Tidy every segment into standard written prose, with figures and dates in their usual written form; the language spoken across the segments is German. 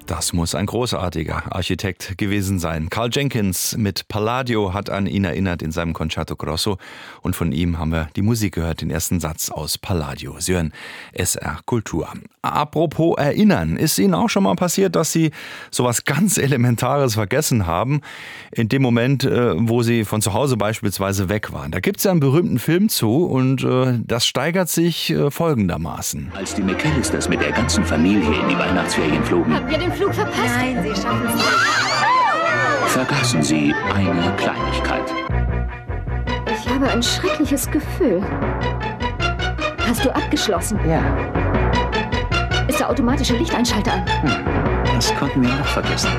Das muss ein großartiger Architekt gewesen sein. Carl Jenkins mit Palladio hat an ihn erinnert in seinem Concerto Grosso. Und von ihm haben wir die Musik gehört, den ersten Satz aus Palladio. Sie hören SR Kultur. Apropos Erinnern, ist Ihnen auch schon mal passiert, dass Sie sowas ganz Elementares vergessen haben? In dem Moment, wo Sie von zu Hause beispielsweise weg waren. Da gibt es ja einen berühmten Film zu und das steigert sich folgendermaßen. Als die McAllisters mit der ganzen Familie in die Weihnachtsferien flogen, haben wir den Flug verpasst? Nein, Sie schaffen es nicht. vergaßen sie eine Kleinigkeit. Ich habe ein schreckliches Gefühl. Hast du abgeschlossen? Ja, Ist der automatische Lichteinschalter an? das konnten wir auch vergessen.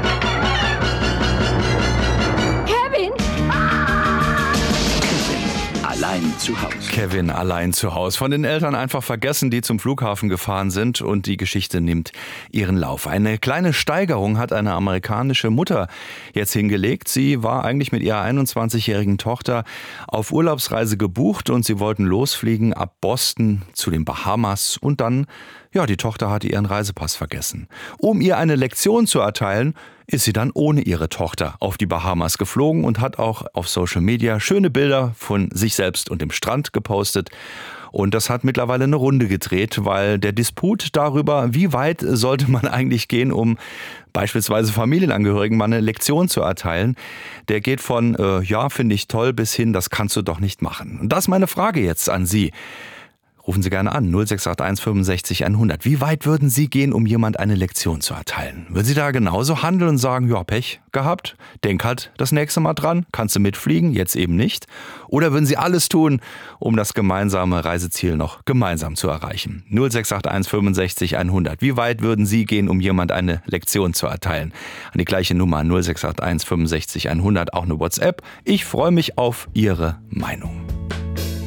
Kevin! Allein zu Hause. Kevin allein zu Hause. Von den Eltern einfach vergessen, die zum Flughafen gefahren sind und die Geschichte nimmt ihren Lauf. Eine kleine Steigerung hat eine amerikanische Mutter jetzt hingelegt. Sie war eigentlich mit ihrer 21-jährigen Tochter auf Urlaubsreise gebucht und sie wollten losfliegen ab Boston zu den Bahamas und dann, ja, die Tochter hatte ihren Reisepass vergessen. Um ihr eine Lektion zu erteilen, ist sie dann ohne ihre Tochter auf die Bahamas geflogen und hat auch auf Social Media schöne Bilder von sich selbst und dem Strand gepostet. Und das hat mittlerweile eine Runde gedreht, weil der Disput darüber, wie weit sollte man eigentlich gehen, um beispielsweise Familienangehörigen mal eine Lektion zu erteilen, der geht von, ja, finde ich toll, bis hin, das kannst du doch nicht machen. Und das ist meine Frage jetzt an Sie. Rufen Sie gerne an, 0681 65 100. Wie weit würden Sie gehen, um jemand eine Lektion zu erteilen? Würden Sie da genauso handeln und sagen, ja, Pech gehabt, denk halt das nächste Mal dran, kannst du mitfliegen, jetzt eben nicht? Oder würden Sie alles tun, um das gemeinsame Reiseziel noch gemeinsam zu erreichen? 0681 65 100. Wie weit würden Sie gehen, um jemand eine Lektion zu erteilen? An die gleiche Nummer 0681 65 100, auch eine WhatsApp. Ich freue mich auf Ihre Meinung.